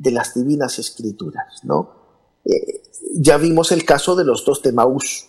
de las Divinas Escrituras, ¿no? Ya vimos el caso de los dos de Maús,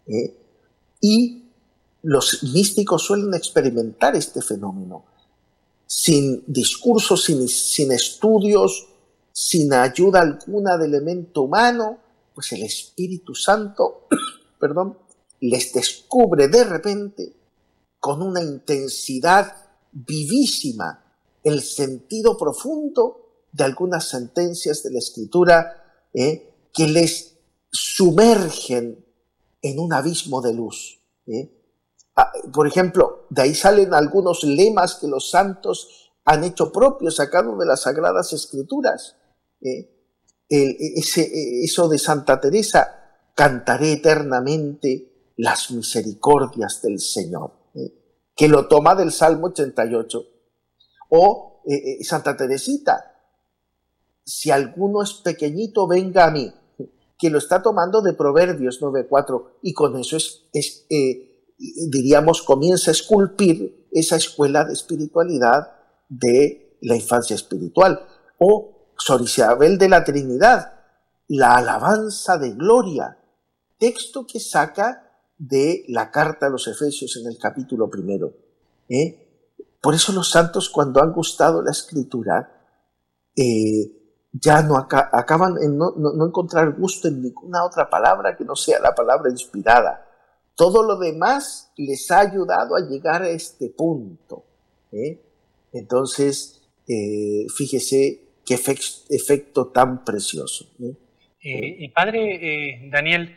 y los místicos suelen experimentar este fenómeno sin discursos, sin estudios, sin ayuda alguna del elemento humano, pues el Espíritu Santo les descubre de repente con una intensidad vivísima el sentido profundo de algunas sentencias de la Escritura que les sumergen en un abismo de luz. Por ejemplo, de ahí salen algunos lemas que los santos han hecho propios, sacados de las Sagradas Escrituras. Eso de Santa Teresa: cantaré eternamente las misericordias del Señor, que lo toma del Salmo 88. O Santa Teresita: si alguno es pequeñito, venga a mí, que lo está tomando de Proverbios 9:4, y con eso diríamos, comienza a esculpir esa escuela de espiritualidad de la infancia espiritual. O Sor Isabel de la Trinidad: la alabanza de gloria, texto que saca de la carta a los Efesios en el capítulo 1. Por eso los santos, cuando han gustado la Escritura, ya no acaban en no encontrar gusto en ninguna otra palabra que no sea la palabra inspirada. Todo lo demás les ha ayudado a llegar a este punto. Entonces, fíjese qué efecto tan precioso. Y padre Daniel,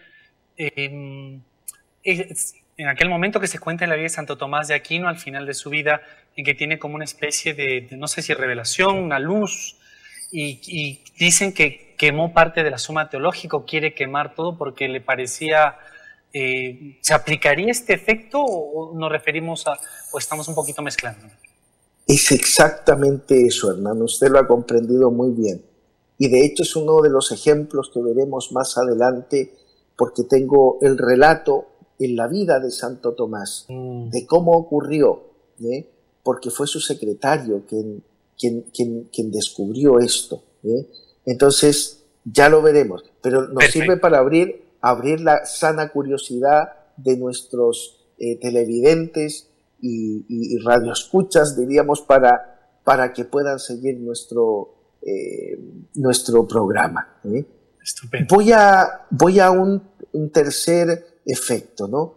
en aquel momento que se cuenta en la vida de Santo Tomás de Aquino, al final de su vida, en que tiene como una especie de no sé si revelación, una luz, y dicen que quemó parte de la Suma Teológica, o quiere quemar todo porque le parecía... ¿se aplicaría este efecto o nos referimos o estamos un poquito mezclando? Es exactamente eso, hermano. Usted lo ha comprendido muy bien. Y de hecho es uno de los ejemplos que veremos más adelante, porque tengo el relato en la vida de Santo Tomás de cómo ocurrió, porque fue su secretario quien descubrió esto. Entonces ya lo veremos, pero nos sirve para abrir la sana curiosidad de nuestros televidentes y radioescuchas, diríamos, para que puedan seguir nuestro programa. Estupendo. Voy a un tercer efecto, ¿no?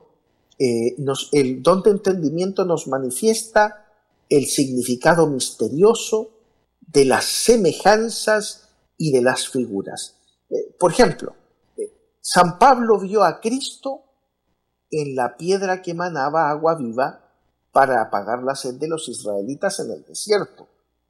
El don de entendimiento nos manifiesta el significado misterioso de las semejanzas y de las figuras. Por ejemplo, San Pablo vio a Cristo en la piedra que emanaba agua viva para apagar la sed de los israelitas en el desierto.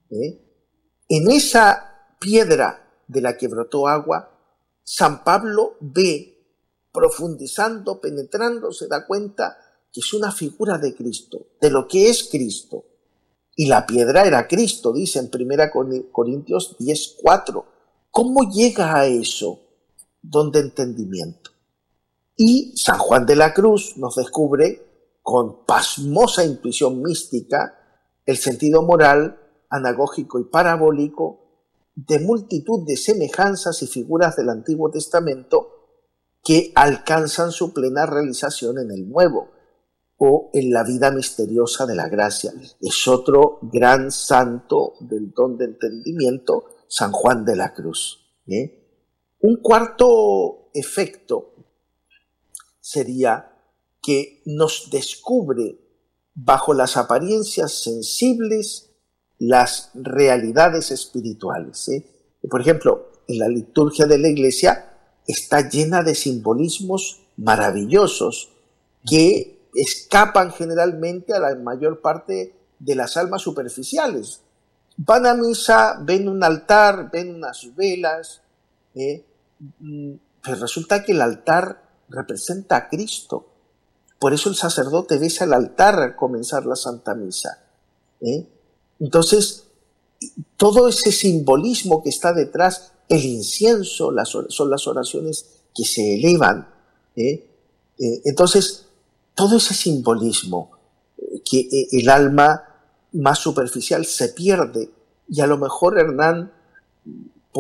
En esa piedra de la que brotó agua, San Pablo ve, profundizando, penetrando, se da cuenta que es una figura de Cristo, de lo que es Cristo. Y la piedra era Cristo, dice en 1 Corintios 10:4. ¿Cómo llega a eso? Don de entendimiento. Y San Juan de la Cruz nos descubre con pasmosa intuición mística el sentido moral, anagógico y parabólico de multitud de semejanzas y figuras del Antiguo Testamento que alcanzan su plena realización en el Nuevo o en la vida misteriosa de la gracia. Es otro gran santo del don de entendimiento, San Juan de la Cruz. Un cuarto efecto sería que nos descubre bajo las apariencias sensibles las realidades espirituales. Por ejemplo, en la liturgia de la Iglesia está llena de simbolismos maravillosos que escapan generalmente a la mayor parte de las almas superficiales. Van a misa, ven un altar, ven unas velas, pero resulta que el altar representa a Cristo. Por eso el sacerdote besa el altar al comenzar la Santa Misa. Entonces, todo ese simbolismo que está detrás, el incienso, son las oraciones que se elevan. Entonces, todo ese simbolismo que el alma más superficial se pierde, y a lo mejor Hernán